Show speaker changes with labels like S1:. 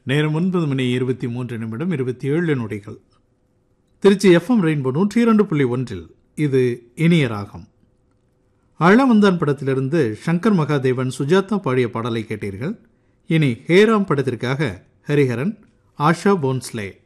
S1: நேரம் 9:23 Trichy FM rainbow 102.1 இது இனிய ராகம். அழவந்தான் படத்திலிருந்து சங்கர் மகாதேவன் சுஜாதா பாடிய பாடலை கேட்டீர்கள். இனி ஹேராம் படத்திற்காக ஹரிஹரன், ஆஷா போன்ஸ்லே